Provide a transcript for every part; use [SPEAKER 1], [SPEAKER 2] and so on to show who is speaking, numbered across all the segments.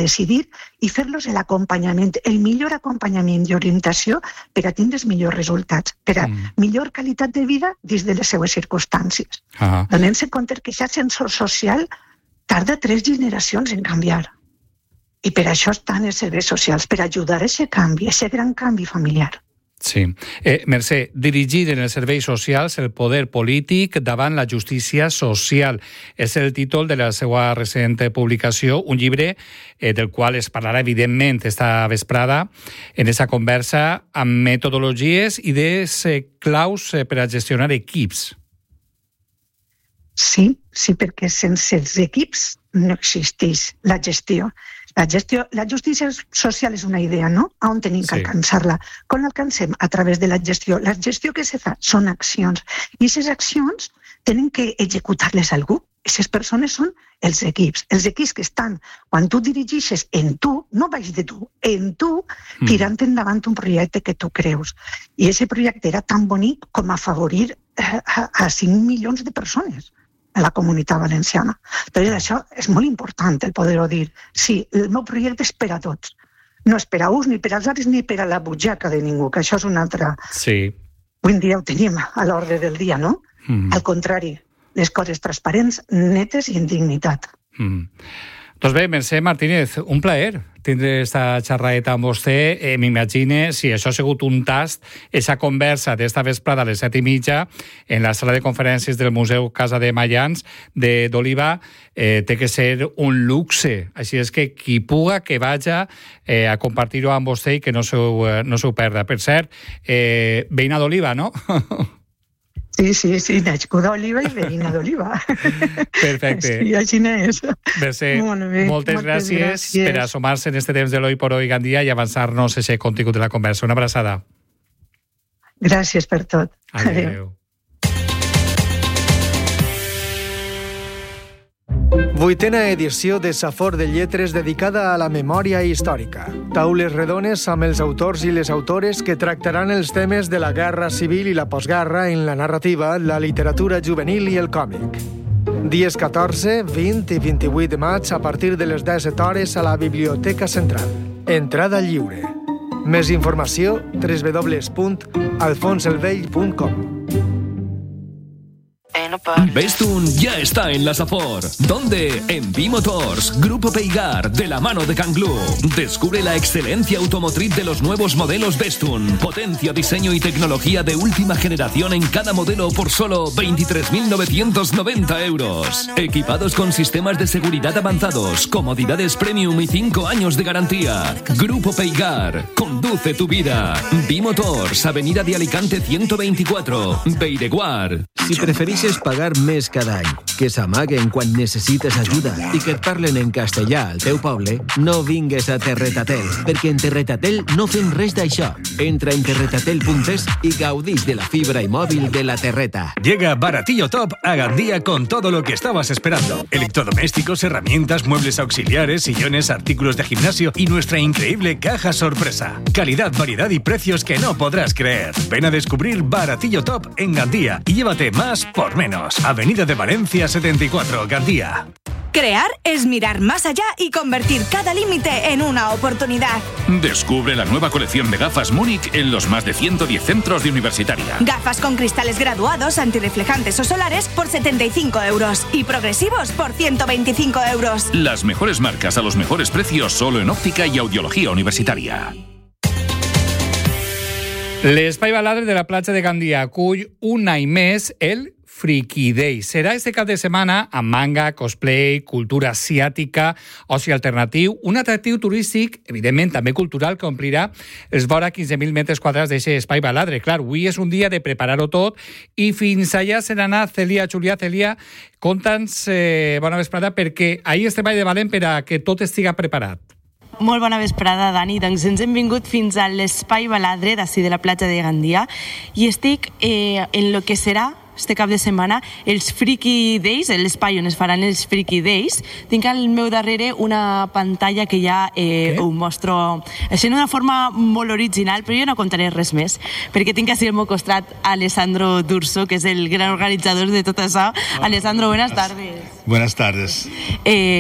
[SPEAKER 1] decidir i fer-los l'acompanyament, el millor acompanyament i orientació per a tindre els millors resultats, per a millor qualitat de vida dins de les seues circumstàncies. Donem-se compte que aquest ascensor social tarda 3 generacions en canviar. I per això estan els serveis socials, per ajudar a aquest canvi, a aquest gran canvi familiar.
[SPEAKER 2] Sí. Mercè, dirigir en els serveis socials el poder polític davant la justícia social. És el títol de la seva recent publicació, un llibre del qual es parlarà, evidentment, esta vesprada, en aquesta conversa amb metodologies i idees claus per a gestionar equips.
[SPEAKER 1] Sí, perquè sense els equips no existeix la gestió. La justícia social és una idea, no? A on tenim que alcançar-la? Com l'alcancem? A través de la gestió. La gestió que se fa són accions. I aquestes accions tenen que executar-les algú. Aquestes persones són els equips. Els equips que estan, quan tu dirigeixes en tu, no baix de tu, en tu, tirant endavant un projecte que tu creus. I aquest projecte era tan bonic com afavorir a 5 milions de persones a la comunitat valenciana. Per això és molt important el poder-ho dir. Sí, el meu projecte és per a tots. No és per a uns, ni per als altres, ni per a la butxaca de ningú, que això és una altra...
[SPEAKER 2] Sí.
[SPEAKER 1] Avui en dia ho tenim a l'ordre del dia, no? Al contrari, les coses transparents, netes i en dignitat.
[SPEAKER 2] Doncs bé, Mercè Martínez, un plaer tindre esta xerradeta amb vostè. M'imagine, si això ha sigut un tast, esa conversa d'esta vesprada a les 7:30 en la sala de conferències del Museu Casa de Mayans d'Oliva té que ser un luxe. Així és que qui puga que vaja a compartir-ho amb vostè i que no s'ho perda. Per cert, veïna d'Oliva, no?
[SPEAKER 1] Sí, nascuda a Oliva i veïna d'Oliva.
[SPEAKER 2] Perfecte.
[SPEAKER 1] Sí, així és.
[SPEAKER 2] Mercè, moltes gràcies per assomar-se en este temps de l'Hoy por Hoy Gandia i avançar-nos aquest contingut de la conversa. Una abraçada.
[SPEAKER 1] Gràcies per tot.
[SPEAKER 2] Adéu.
[SPEAKER 3] Vuitena edició de Safor de Lletres dedicada a la memòria històrica. Taules redones amb els autors i les autores que tractaran els temes de la guerra civil i la postguerra en la narrativa, la literatura juvenil i el còmic. Dies 14, 20 i 28 de maig a partir de les 17 hores a la Biblioteca Central. Entrada lliure. Més informació www.alfonselvell.com.
[SPEAKER 4] Bestun ya está en la Safor. ¿Dónde? En Bimotors, Grupo Peigar, de la mano de Canglú. Descubre la excelencia automotriz de los nuevos modelos Bestun. Potencia, diseño y tecnología de última generación en cada modelo por solo 23.990 euros. Equipados con sistemas de seguridad avanzados, comodidades premium y 5 años de garantía. Grupo Peigar, conduce tu vida. Bimotors, Avenida de Alicante 124, Beireguar.
[SPEAKER 5] Si prefereixes pagar més cada any, que s'amaguen quan necessites ajuda i que et parlen en castellà al teu poble, no vingues a Terretatel, perquè en Terretatel no fem res d'això. Entra en terretatel.es y gaudís de la fibra y móvil de la Terreta.
[SPEAKER 6] Llega Baratillo Top a Gandía con todo lo que estabas esperando. Electrodomésticos, herramientas, muebles auxiliares, sillones, artículos de gimnasio y nuestra increíble caja sorpresa. Calidad, variedad y precios que no podrás creer. Ven a descubrir Baratillo Top en Gandía y llévate más por menos. Avenida de Valencia 74, Gandía.
[SPEAKER 7] Crear es mirar más allá y convertir cada límite en una oportunidad.
[SPEAKER 8] Descubre la nueva colección de gafas Múnich en los más de 110 centros de Universitaria.
[SPEAKER 7] Gafas con cristales graduados, antirreflejantes o solares por 75 euros y progresivos por 125 euros.
[SPEAKER 8] Las mejores marcas a los mejores precios solo en óptica y audiología universitaria.
[SPEAKER 2] L'Espai Baladre de la platja de Gandia acull un any més el Friki Day. Serà este cap de setmana amb manga, cosplay, cultura asiàtica, oci alternatiu, un atractiu turístic, evidentment també cultural, que omplirà els vora 15.000 metres quadrats d'aquest Espai Baladre. Clar, avui és un dia de preparar-ho tot i fins allà se n'anà Celia Julià. Celia, conta'ns, bona vesprada, perquè ahir estem de valent per a que tot estiga preparat.
[SPEAKER 9] Molt bona vesprada, Dani. Doncs ens hem vingut fins a l'Espai Baladre d'ací de la platja de Gandia i estic en lo que serà este cap de setmana els Friki Days, l'espai on es faran els Friki Days. Tinc al meu darrere una pantalla que ja ho mostro així d'una forma molt original, però jo no contaré res més, perquè tinc així al meu costat Alessandro D'Urso, que és el gran organitzador de tot això. Alessandro, buenas tardes.
[SPEAKER 10] Buenas tardes.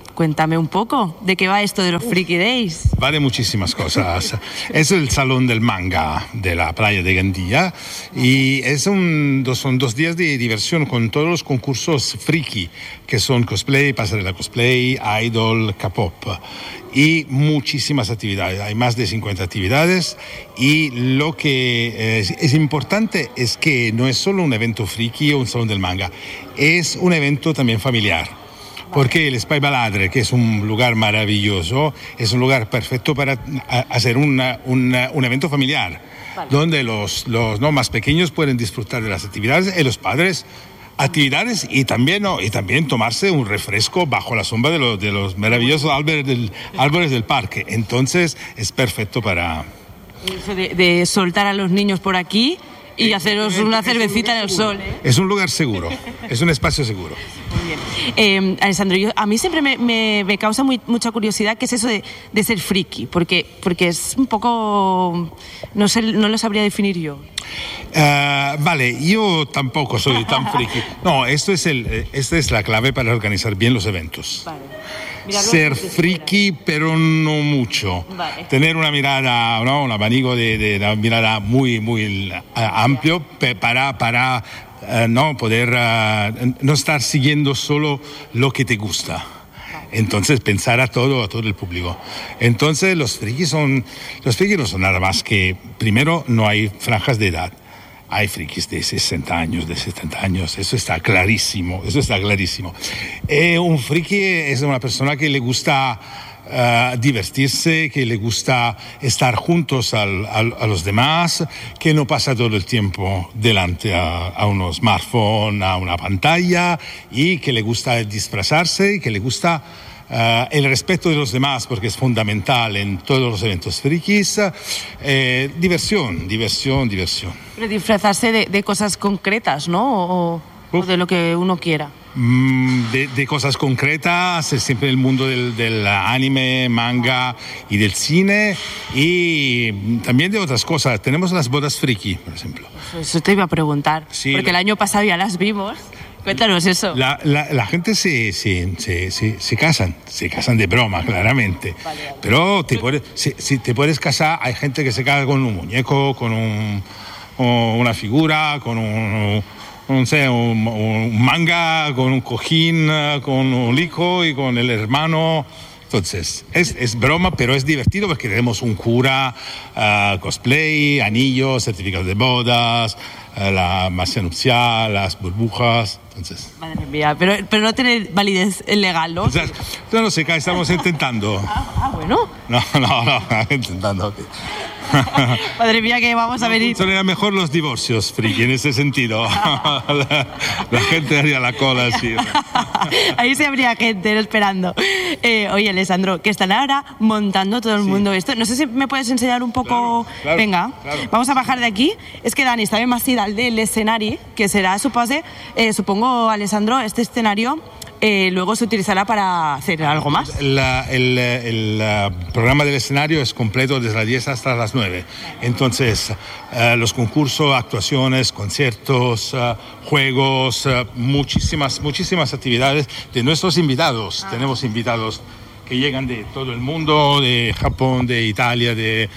[SPEAKER 9] cuéntame un poco, ¿de qué va esto de los Freaky Days?
[SPEAKER 10] Va de muchísimas cosas. Es el salón del manga de la playa de Gandía y son 2 días de diversión con todos los concursos friki, que son cosplay, pasarela cosplay, idol, K-pop y muchísimas actividades. Hay más de 50 actividades y lo que es importante es que no es solo un evento friki o un salón del manga, es un evento también familiar. Porque el Espai Baladre, que es un lugar maravilloso, es un lugar perfecto para hacer un evento familiar, donde los más pequeños pueden disfrutar de las actividades y los padres actividades y también tomarse un refresco bajo la sombra de los maravillosos árboles del parque. Entonces es perfecto para...
[SPEAKER 9] Eso de soltar a los niños por aquí y haceros una cervecita en el sol.
[SPEAKER 10] Es un lugar seguro, es un espacio seguro.
[SPEAKER 9] Muy bien. Alessandro, a mí siempre me causa mucha curiosidad qué es eso de ser friki, porque es un poco... no lo sabría definir yo.
[SPEAKER 10] Vale, yo tampoco soy tan friki. No, esta es la clave para organizar bien los eventos. Vale. Ser friki, pero no mucho. Vale. Tener una mirada, ¿no? Un abanico de una mirada muy, muy amplio para no poder no estar siguiendo solo lo que te gusta. Entonces pensar a todo el público. Entonces los frikis no son nada más que, primero, no hay franjas de edad. Hay frikis de 60 años, de 70 años, eso está clarísimo. Un friki es una persona que le gusta divertirse, que le gusta estar juntos a los demás, que no pasa todo el tiempo delante a un smartphone, a una pantalla, y que le gusta disfrazarse, y que le gusta el respeto de los demás, porque es fundamental en todos los eventos frikis. Diversión.
[SPEAKER 9] Pero disfrazarse de cosas concretas, ¿no? O de lo que uno quiera.
[SPEAKER 10] De cosas concretas, es siempre el mundo del anime, manga y del cine, y también de otras cosas. Tenemos las bodas friki, por ejemplo.
[SPEAKER 9] Eso te iba a preguntar, sí, porque el año pasado ya las vimos. Cuéntanos eso.
[SPEAKER 10] La gente se casan de broma, claramente. Vale. Pero si te puedes casar, hay gente que se casa con un muñeco, con una figura, con un manga, con un cojín, con un hijo y con el hermano. Entonces, es broma, pero es divertido porque tenemos un cura, cosplay, anillos, certificados de bodas, la masa nupcial, las burbujas. Entonces...
[SPEAKER 9] Madre mía, pero no tiene validez legal, ¿no?
[SPEAKER 10] Entonces, no sé, estamos intentando.
[SPEAKER 9] Bueno.
[SPEAKER 10] No, intentando.
[SPEAKER 9] Madre mía, que vamos a venir.
[SPEAKER 10] Serían mejor los divorcios, friki, en ese sentido. La gente haría la cola así.
[SPEAKER 9] Ahí se habría gente esperando. Oye, Alessandro, que están ahora montando todo el mundo esto. No sé si me puedes enseñar un poco...
[SPEAKER 10] Claro,
[SPEAKER 9] venga, claro. Vamos a bajar de aquí. És que Dani estava més dalt de l'escenari, que será, supongo, Alessandro, este escenario... luego se utilizará para hacer algo más.
[SPEAKER 10] El programa del escenario es completo desde las 10 hasta las 9. Entonces, los concursos, actuaciones, conciertos, juegos, muchísimas actividades de nuestros invitados. Tenemos invitados que llegan de todo el mundo, de Japón, de Italia, de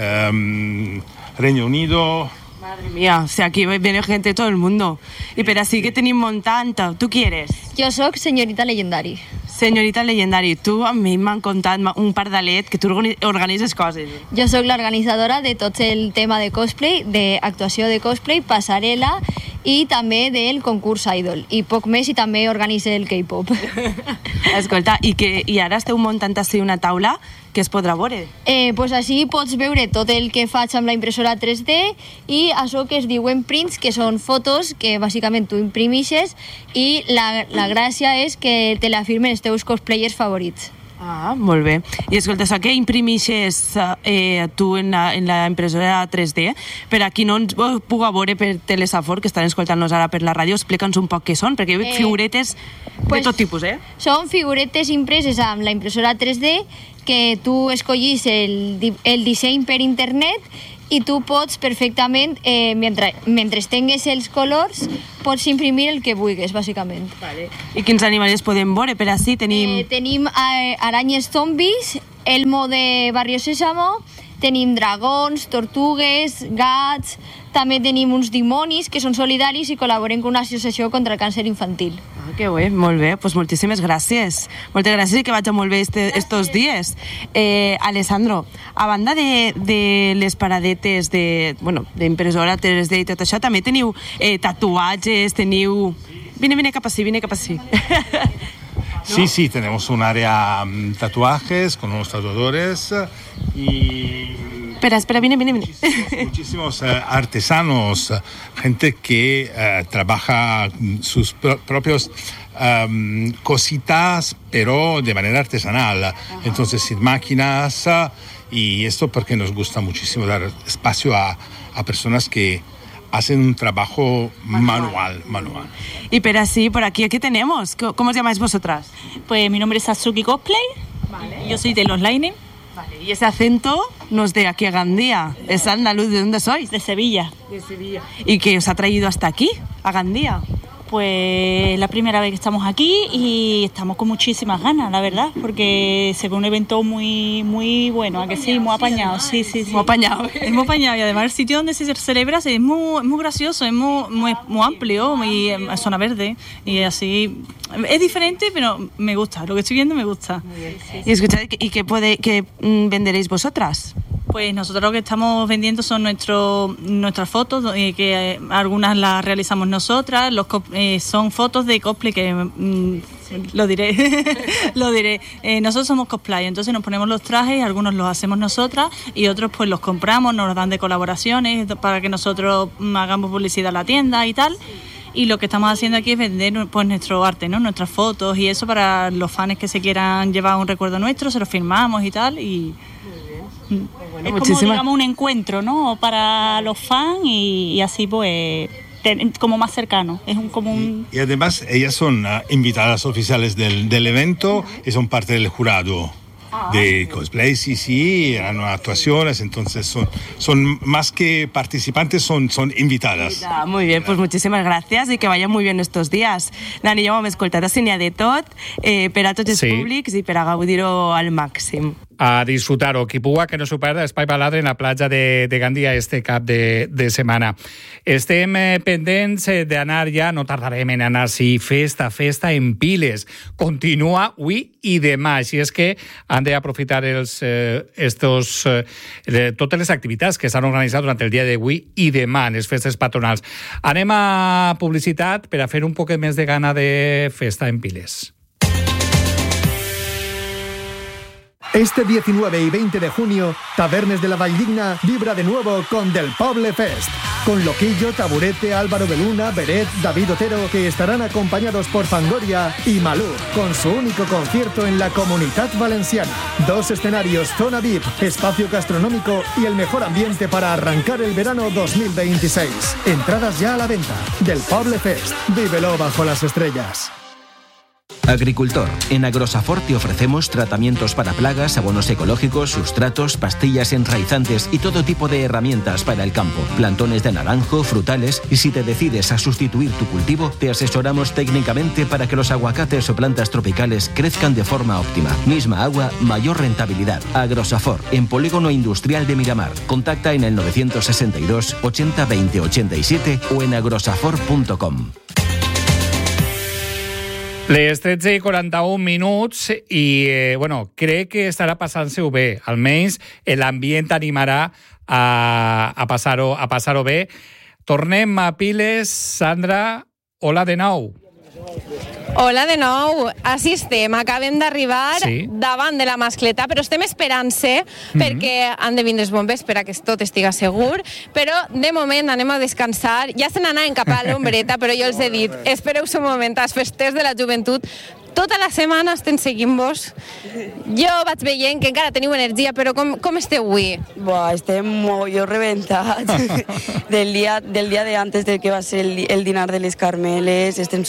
[SPEAKER 10] Reino Unido.
[SPEAKER 9] Madre mía, o sea, aquí viene gente de todo el mundo. I per així que tenim muntant, tu qui eres?
[SPEAKER 11] Jo sóc senyorita Legendari.
[SPEAKER 9] Senyorita Legendari, tu a mi m'han contat un pardalet que tu organitzes coses.
[SPEAKER 11] Jo sóc l'organitzadora de tot el tema de cosplay, d'actuació de cosplay, passarel·la i també del concurs Idol. I poc més, i també organitzo el K-pop.
[SPEAKER 9] Escolta, i ara esteu muntant així una taula que es podrà veure?
[SPEAKER 11] Pues així pots veure tot el que faig amb la impressora 3D i això que es diuen prints, que són fotos que bàsicament tu imprimixes i la gràcia és que te la firmen els teus cosplayers favorits.
[SPEAKER 9] Ah, molt bé. I escolta, això que imprimixes tu en la impressora 3D, per a qui no ens puga veure per Telesafor, que estan escoltant-nos ara per la ràdio, explica'ns un poc què són, perquè hi ha figuretes de tot tipus,
[SPEAKER 11] Són figuretes impreses amb la impressora 3D que tu escollis el disseny per internet i tu pots perfectament, mentre tinguis els colors, pots imprimir el que vulguis, bàsicament.
[SPEAKER 9] Vale. I quins animals podem veure? Per així tenim...
[SPEAKER 11] Tenim aranyes zombis, Elmo de Barrio Sésamo, tenim dragons, tortugues, gats, també tenim uns dimonis que són solidaris i col·laboren amb una associació contra el càncer infantil.
[SPEAKER 9] Que bé, molt bé, doncs moltíssimes gràcies. Moltes gràcies i que vagi molt bé estos dies. Alessandro, a banda de les paradetes d'impressora 3D i tot això, també teniu tatuatges, teniu... Vine cap així.
[SPEAKER 10] Sí, tenemos un área tatuajes con unos tatuadores y...
[SPEAKER 9] Espera, viene.
[SPEAKER 10] Muchísimos artesanos, gente que trabaja sus propios cositas, pero de manera artesanal. Entonces, sin máquinas, y esto porque nos gusta muchísimo dar espacio a personas que hacen un trabajo manual.
[SPEAKER 9] Y pero así, por aquí, ¿qué tenemos? ¿Cómo os llamáis vosotras?
[SPEAKER 12] Pues mi nombre es Satsuki Cosplay, vale. Yo soy de los Lightning.
[SPEAKER 9] Vale, y ese acento no es de aquí a Gandía, es andaluz. ¿De dónde sois?
[SPEAKER 12] De Sevilla.
[SPEAKER 9] ¿Y qué os ha traído hasta aquí, a Gandía?
[SPEAKER 12] Pues la primera vez que estamos aquí y estamos con muchísimas ganas, la verdad, porque se ve un evento muy bueno, ¿a que sí? Muy apañado, sí.
[SPEAKER 9] Muy apañado.
[SPEAKER 12] Es muy apañado y además el sitio donde se celebra es muy gracioso, es muy amplio y es zona verde y así es diferente, pero me gusta, lo que estoy viendo me gusta.
[SPEAKER 9] Y escuchad, ¿y qué venderéis vosotras?
[SPEAKER 12] Pues nosotros lo que estamos vendiendo son nuestras fotos, que algunas las realizamos nosotras, son fotos de cosplay que lo diré. Nosotros somos cosplay, entonces nos ponemos los trajes, algunos los hacemos nosotras y otros pues los compramos, nos los dan de colaboraciones para que nosotros hagamos publicidad a la tienda y tal. Y lo que estamos haciendo aquí es vender pues nuestro arte, ¿no? Nuestras fotos y eso para los fans que se quieran llevar un recuerdo nuestro, se los firmamos y tal y... Es como, digamos, un encuentro, ¿no? Para los fans y así pues como más cercano. Es
[SPEAKER 10] y además ellas son invitadas oficiales del evento y son parte del jurado de cosplay, sí, han actuaciones, entonces son más que participantes, son invitadas.
[SPEAKER 9] Muy bien, pues muchísimas gracias y que vayan muy bien estos días. Dani, ja ho hem escoltat, n'hi ha de tot, per a tots els públics i per a gaudir-ho al màxim.
[SPEAKER 2] A disfrutar-ho. Qui puga que no s'ho perda, Espai Baladre en la platja de Gandia este cap de setmana. Estem pendents d'anar ja, no tardarem en anar, sí, festa en piles. Continua avui i demà, així és que han d'aprofitar totes les activitats que s'han organitzat durant el dia d'avui i demà, les festes patronals. Anem a publicitat per a fer un poc més de gana de festa en piles.
[SPEAKER 3] Este 19 y 20 de junio, Tabernes de la Valldigna vibra de nuevo con Del Poble Fest, con Loquillo, Taburete, Álvaro Beluna, Beret, David Otero, que estarán acompañados por Fangoria y Malú, con su único concierto en la Comunitat Valenciana. 2 escenarios, zona VIP, espacio gastronómico y el mejor ambiente para arrancar el verano 2026. Entradas ya a la venta. Del Poble Fest, vívelo bajo las estrellas.
[SPEAKER 5] Agricultor. En Agrosafor te ofrecemos tratamientos para plagas, abonos ecológicos, sustratos, pastillas enraizantes y todo tipo de herramientas para el campo. Plantones de naranjo, frutales y si te decides a sustituir tu cultivo, te asesoramos técnicamente para que los aguacates o plantas tropicales crezcan de forma óptima. Misma agua, mayor rentabilidad. Agrosafor, en Polígono Industrial de Miramar. Contacta en el 962 80 20 87 o en agrosafor.com.
[SPEAKER 2] Les 13:41 i, crec que estarà passant-se-ho bé. Almenys l'ambient animarà a passar-ho bé. Tornem a piles. Sandra, hola de nou.
[SPEAKER 13] Hola de nou, així estem, acabem d'arribar davant de la mascleta, però estem esperant-se perquè han de vindre els bombers per a que tot estiga segur, però de moment anem a descansar, ja se n'anaven cap a l'ombreta, però jo els he dit, espereu-se un moment, als festers de la joventut, tota la setmana estem seguint-vos. Jo vaig veient que encara teniu energia, però com esteu avui?
[SPEAKER 14] Estem molt rebentats del dia de antes del que va ser el dinar de les Carmeles, estem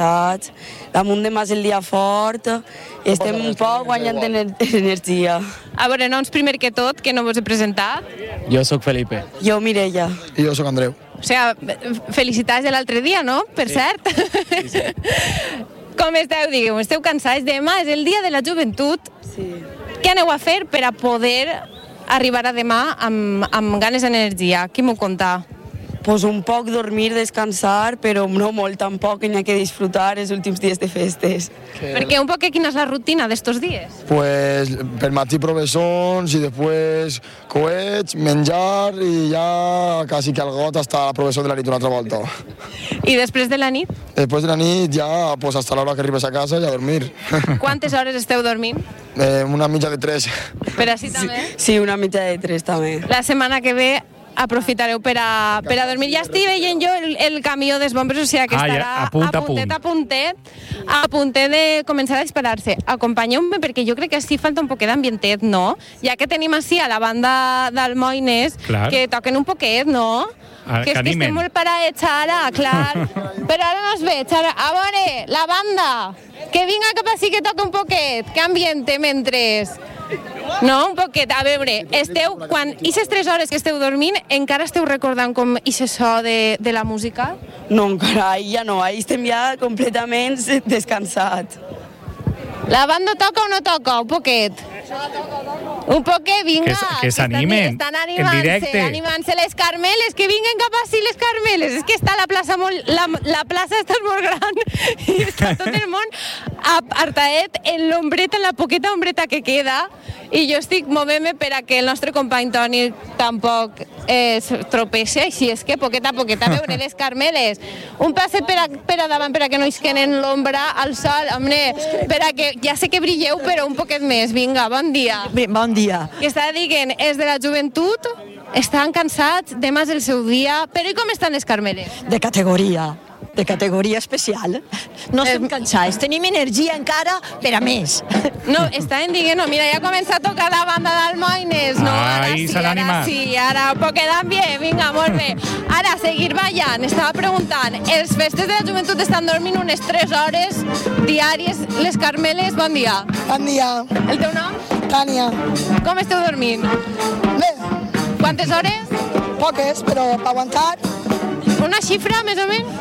[SPEAKER 14] supercansats, damunt demà és el dia fort, estem un poc guanyant energia.
[SPEAKER 13] A veure, noms primer que tot, que no vos he presentat.
[SPEAKER 15] Jo sóc Felipe.
[SPEAKER 14] Jo Mireia.
[SPEAKER 16] I jo sóc Andreu.
[SPEAKER 13] O sigui, felicitats de l'altre dia, no? Per cert.
[SPEAKER 15] Sí.
[SPEAKER 13] Com esteu, digueu? Esteu cansats? Demà és el dia de la joventut.
[SPEAKER 14] Sí.
[SPEAKER 13] Què aneu a fer per a poder arribar a demà amb ganes d'energia? Qui m'ho conta?
[SPEAKER 14] Pues un poc dormir, descansar, però no molt tampoc, n'hi ha que disfrutar els últims dies de festes.
[SPEAKER 13] Perquè un poc quina és la rutina d'estos dies?
[SPEAKER 16] Pues per matí provessons i després coets, menjar i ja quasi que al got hasta la provessó de la nit una altra volta.
[SPEAKER 13] I després de la nit?
[SPEAKER 16] Després de la nit ja pues hasta l'hora que arribes a casa i a dormir.
[SPEAKER 13] Quantes hores esteu dormint?
[SPEAKER 16] Una mitja de 3.
[SPEAKER 13] Per així també?
[SPEAKER 14] Sí, una mitja de 3 també.
[SPEAKER 13] La setmana que ve aprofitareu per a dormir. Ja estic veient jo el camió dels bombers, o sigui que estarà a puntet de començar a disparar-se. Acompanyeu-me perquè jo crec que sí falta un poquet d'ambientet, no? Ja que tenim així a la banda d'Almoines, que toquen un poquet, no? Que és que estem molt paraets ara, clar. Però ara no es veig. A veure, la banda, que vinga cap així que toca un poquet, que ambiente mentre... No, un poquet, a veure, quan aquestes 3 hores que esteu dormint, encara esteu recordant com aquest so de la música?
[SPEAKER 14] No, encara, ja no, ahí estem ja completament descansats.
[SPEAKER 13] La banda toca o no toca? Un poquet. Un poquet, vinga.
[SPEAKER 2] Que s'animen,
[SPEAKER 13] estan
[SPEAKER 2] en directe.
[SPEAKER 13] Animant-se les Carmeles, que vinguen cap així les Carmeles. És que està la plaça la plaça està molt gran i està tot el món apartaet en l'ombreta, en la poqueta ombreta que queda, i jo estic movent-me per a que el nostre company Toni tampoc es tropece, així és que poqueta a poqueta, veure les Carmeles. Un passe per a davant per a que no isquen l'ombra al sol, home, per a que ja sé que brilleu, però un poquet més. Vinga, bon dia.
[SPEAKER 17] Bon dia.
[SPEAKER 13] Que està dient, és de la joventut, estan cansats, demà és el seu dia, però i com estan les Carmeles?
[SPEAKER 17] De categoria especial. No estem cansats, tenim energia encara per a més.
[SPEAKER 13] No, estaven dient, mira, ja comença a tocar la banda d'Almoines, no? Ara sí, ara un poquet d'ambient, vinga, molt bé. Ara, seguir ballant, estava preguntant, els festes de la joventut estan dormint unes 3 hores diàries, les Carmeles, bon dia.
[SPEAKER 18] Bon dia.
[SPEAKER 13] El teu nom?
[SPEAKER 18] Tània.
[SPEAKER 13] Com esteu dormint?
[SPEAKER 18] Bé.
[SPEAKER 13] Quantes hores?
[SPEAKER 18] Poques, però per aguantar.
[SPEAKER 13] Una xifra, més o menys?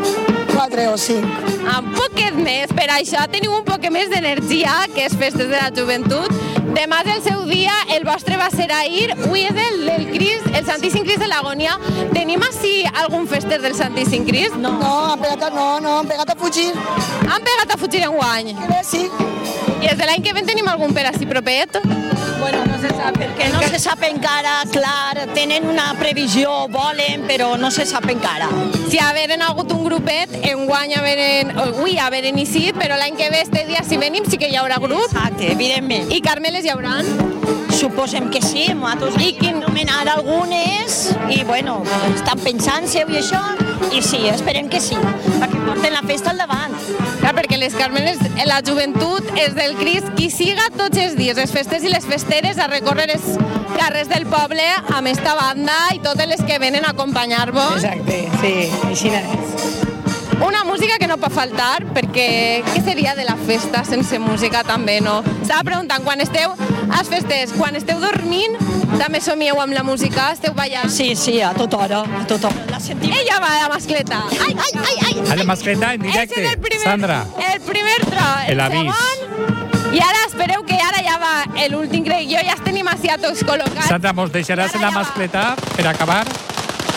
[SPEAKER 18] 4 o 5.
[SPEAKER 13] Un poquet més, per això teniu un poquet més d'energia, que és festes de la joventut. Demà és el seu dia, el vostre va ser ahir, avui és el Crist, el Santíssim Crist de l'Agonia. Tenim així algun fester del Santíssim Crist?
[SPEAKER 18] No, han pegat a fugir.
[SPEAKER 13] Han pegat a fugir enguany?
[SPEAKER 18] Sí.
[SPEAKER 13] I des de l'any que ve tenim algun per així propet?
[SPEAKER 17] Bueno, no se sap, perquè no se sap encara, clar, tenen una previsió, volen, però no se sap encara.
[SPEAKER 13] Si haveren hagut un grupet, enguany avui haveren iniciat, però l'any que ve, este dia, si venim, sí que hi haurà grup.
[SPEAKER 17] Exacte, evidentment.
[SPEAKER 13] I Carmeles hi hauran?
[SPEAKER 17] Suposem que sí, nosaltres hem nomenat algunes, i bueno, estan pensant-se i això, i sí, esperem que sí, perquè porten la festa al davant.
[SPEAKER 13] Clar, perquè les Carmeles, la joventut és del Crist qui siga tots els dies, les festes i les festeres, a recórrer els carrers del poble amb esta banda i totes les que venen a acompanyar-vos.
[SPEAKER 17] Exacte, sí, així és.
[SPEAKER 13] Una música que no pot faltar, perquè què seria de la festa sense música també, no? Estava preguntant, quan esteu a les festes, quan esteu dormint, també somieu amb la música? Esteu ballant?
[SPEAKER 17] Sí, a tota hora, La sentim.
[SPEAKER 13] Ella va a la mascleta. Ai!
[SPEAKER 2] A la mascleta en directe, Sandra.
[SPEAKER 13] El primer tro, el segon, i ara espereu que ara ja va l'últim, crec jo, ja els tenim així a tots col·locats.
[SPEAKER 2] Sandra, mos deixaràs en la mascleta per acabar?